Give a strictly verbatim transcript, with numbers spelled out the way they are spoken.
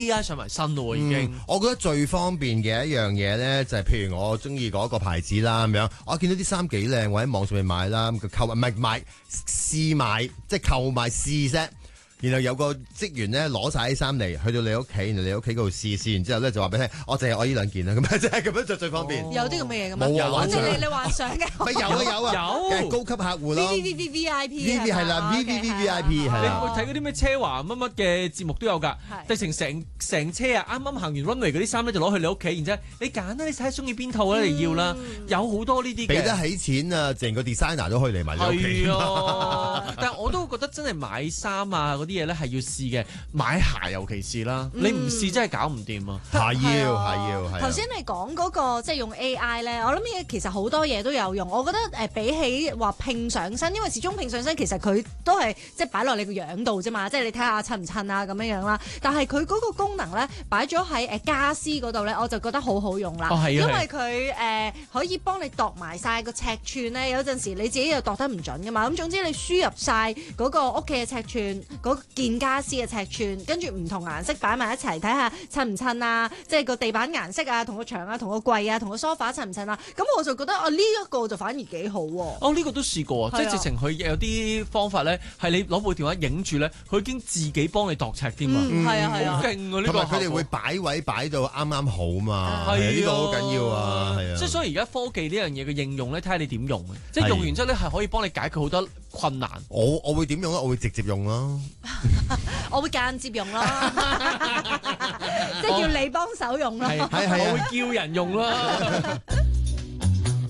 A I 上埋身咯，已經、 嗯。我覺得最方便嘅一樣嘢咧，就係、是、譬如我中意嗰個牌子啦咁樣，我見到啲衫幾靚，我喺網上面買啦，咁購唔係買試買，即係購買試啫。然後有個職員咧攞晒啲衫嚟，去到你屋企，然後你屋企嗰度試試完之後咧就話俾你聽，我淨係我呢兩件啦，咁樣即係咁樣就最方便。 哦、有啲咁嘅嘢㗎嘛？ 冇啊， 即係你你幻想嘅。 咪有啊有啊， 有高級客戶咯。 V V V V I P 係啦 ，V V V V I P 係你啦。 會睇嗰啲咩奢華乜乜嘅節目都有㗎，直情成成車啊！啱啱行完 runway 嗰啲衫咧就攞去你屋企，然之後你揀啦，你睇下中意邊套咧你要啦，有好多呢啲嘅。俾得起錢啊，成個 designer 都可以嚟埋你屋企。 係啊，但係我都覺得真係買衫啊嗰啲嘢咧係要試嘅，買鞋尤其是啦，你唔試真係搞唔掂啊！ 係要係要。 頭先你講嗰個即係用 A I 咧，我諗嘢其實好多嘢都有用。我覺得誒比起話拼上身，因為始終拼上身其實佢都係即係擺落你個樣度啫嘛，即係你睇下襯唔襯啊咁樣樣啦。但係佢嗰個功能咧擺咗喺誒家私嗰度咧，我就覺得好好用啦。 哦、 因為佢誒、呃、可以幫你度埋晒個尺寸咧，有陣時你自己又度得唔準噶嘛。咁總之你輸入晒嗰個屋企嘅尺寸，嗰件家私嘅尺寸，跟住唔同顏色擺埋一齊睇下襯唔襯啊，即係個地板顏色啊，同個牆啊，同個櫃啊，同個梳化襯唔襯啊。咁我就覺得啊呢一個就反而幾好喎。 哦，呢、這個都試過啊，即係直情佢有啲方法咧，係你攞部電話影住咧，佢已經自己幫你度尺添啊。 嗯，係啊係啊， 好勁啊！呢、這個佢哋會擺位擺到啱啱好嘛， 係呢、這個好緊要啊，係啊。 即係所以而家科技呢樣嘢嘅應用咧，睇下你點用。即係用完之後咧，係可以幫你解決好多困難。 我我會點用咧？我會直接用咯。 我會間接用咯，即係叫你幫手用咯。 係係係，我會叫人用咯。